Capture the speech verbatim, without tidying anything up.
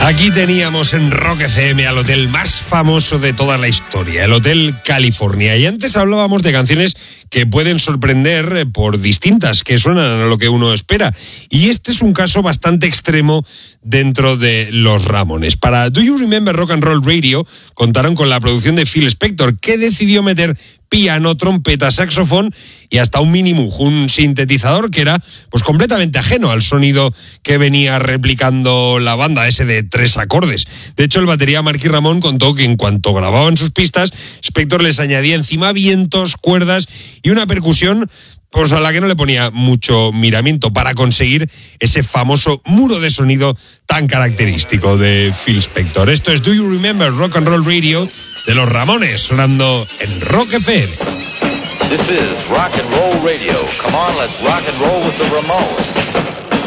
Aquí teníamos en Rock F M al hotel más famoso de toda la historia, el Hotel California. Y antes hablábamos de canciones que pueden sorprender por distintas, que suenan a lo que uno espera. Y este es un caso bastante extremo dentro de los Ramones. Para Do You Remember Rock and Roll Radio contaron con la producción de Phil Spector, que decidió meter piano, trompeta, saxofón y hasta un Mini Moog, un sintetizador que era pues completamente ajeno al sonido que venía replicando la banda, ese de tres acordes. De hecho, el batería Marky Ramone contó que en cuanto grababan sus pistas, Spector les añadía encima vientos, cuerdas y una percusión pues a la que no le ponía mucho miramiento para conseguir ese famoso muro de sonido tan característico de Phil Spector. Esto es Do You Remember Rock and Roll Radio de los Ramones, sonando en Rock F M. This is Rock and Roll Radio. Come on, let's rock and roll with the Ramones.